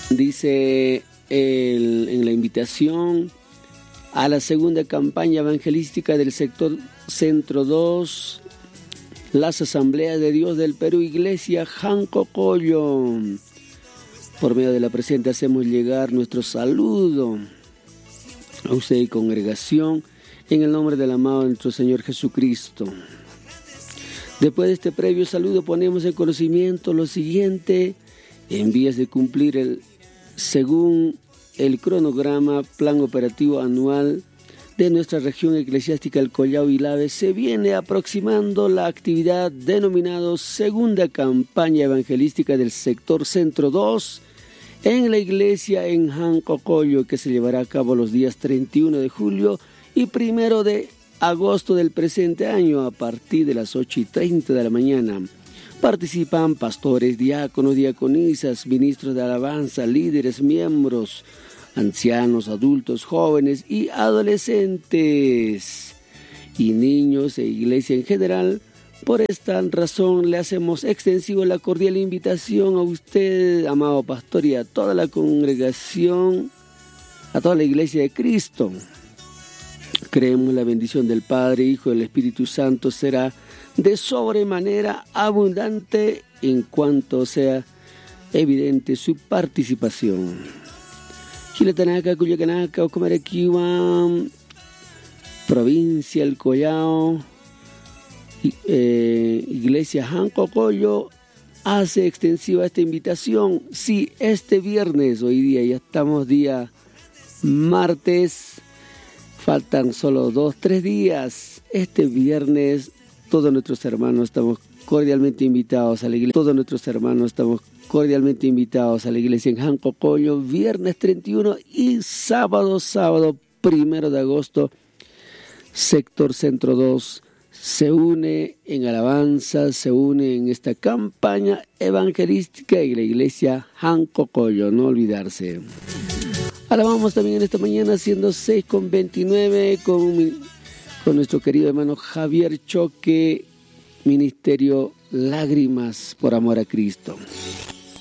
Dice en la invitación a la segunda campaña evangelística del sector Centro 2, las Asambleas de Dios del Perú, Iglesia Jancocoyo. Por medio de la presente hacemos llegar nuestro saludo a usted y congregación en el nombre del amado nuestro Señor Jesucristo. Después de este previo saludo ponemos en conocimiento lo siguiente: en vías de cumplir según el cronograma plan operativo anual de nuestra región eclesiástica El Collao y Lave, se viene aproximando la actividad denominada segunda campaña evangelística del sector Centro 2 en la iglesia en Jancocoyo, que se llevará a cabo los días 31 de julio y 1 de agosto del presente año a partir de las 8:30 de la mañana. Participan pastores, diáconos, diaconisas, ministros de alabanza, líderes, miembros, ancianos, adultos, jóvenes y adolescentes y niños e iglesia en general. Por esta razón le hacemos extensivo la cordial invitación a usted, amado pastor, y a toda la congregación, a toda la iglesia de Cristo. Creemos la bendición del Padre, Hijo y del Espíritu Santo será de sobremanera abundante en cuanto sea evidente su participación. Chilatanaka, Cuyacanaka, Ocomarequiwa, provincia El Collao, iglesia Jancocoyo hace extensiva esta invitación. Sí, este viernes, hoy día ya estamos día martes, faltan solo 2-3 días. Este viernes todos nuestros hermanos estamos cordialmente invitados a la iglesia. Todos nuestros hermanos estamos cordialmente invitados a la iglesia en Jancocoyo, viernes 31 y sábado 1 de agosto, sector Centro 2 se une en alabanza, se une en esta campaña evangelística y la iglesia Jancocoyo, no olvidarse. Ahora vamos también en esta mañana siendo 6:29 con nuestro querido hermano Javier Choque, Ministerio Lágrimas por Amor a Cristo.